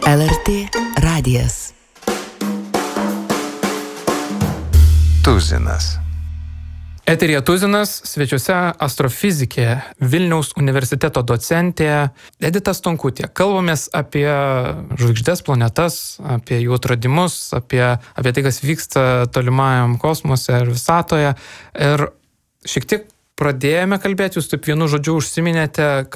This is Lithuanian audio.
LRT radijas. Tuzinas. Eteryje Tuzinas, svečiuose astrofizikė, Vilniaus universiteto docentė Edita Stonkutė. Kalbamės apie žvaigždes, planetas, apie jų atradimus, apie tai, kas vyksta tolimajam kosmose ir visatoje. Ir šiek tiek pradėjome kalbėti, jūs taip vienu žodžiu užsiminėte,